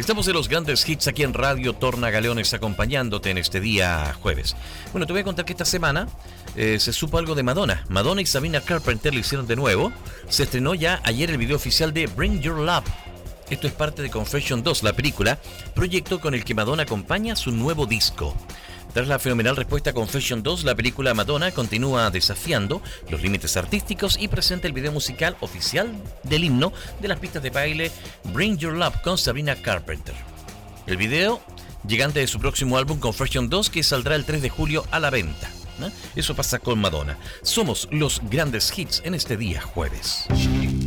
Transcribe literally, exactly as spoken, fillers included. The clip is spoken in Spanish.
Estamos en los grandes hits aquí en Radio Torna Galeones, acompañándote en este día jueves. Bueno, te voy a contar que esta semana eh, se supo algo de Madonna. Madonna y Sabrina Carpenter lo hicieron de nuevo. Se estrenó ya ayer el video oficial de Bring Your Love. Esto es parte de Confession dos, la película, proyecto con el que Madonna acompaña su nuevo disco. Tras la fenomenal respuesta a Confession dos, la película Madonna continúa desafiando los límites artísticos y presenta el video musical oficial del himno de las pistas de baile Bring Your Love con Sabrina Carpenter. El video, llegante de su próximo álbum Confession dos, que saldrá el tres de julio a la venta. ¿No? Eso pasa con Madonna. Somos los grandes hits en este día jueves.